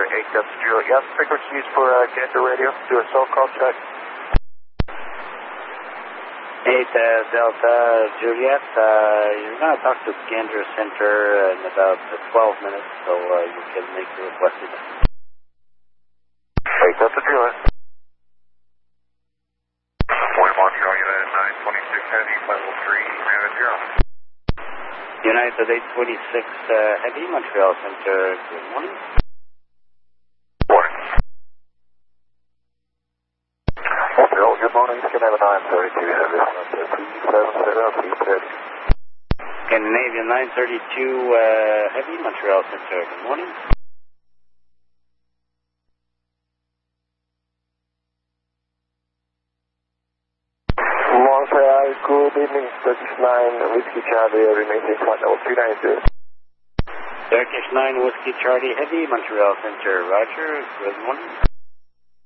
8 Delta Juliet. Yes, frequencies for Gander Radio. Do a cell call check. 8 Delta Juliet, you're going to talk to Gander Center in about 12 minutes, so you can make your request. 8 Delta Juliet. Montreal United 926 Heavy, level 3, manager. United 826 Heavy, Montreal Center, good morning. Morning. Montreal, good morning. Scandinavia 932 Heavy, 270 P30. Scandinavia 932 Heavy, Montreal Center, good morning. Montreal, good evening. Turkish 9 Whiskey Charlie, remaining flight level 390. Turkish 9 Whiskey Charlie Heavy, Montreal Center, roger, good morning.